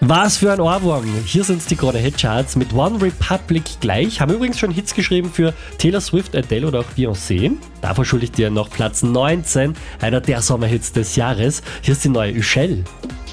Was für ein Ohrwurm. Hier sind die Krone Hit Charts mit One Republic gleich. Haben übrigens schon Hits geschrieben für Taylor Swift, Adele oder auch Beyoncé. Davor schulde ich dir noch Platz 19, einer der Sommerhits des Jahres. Hier ist die neue Üschel.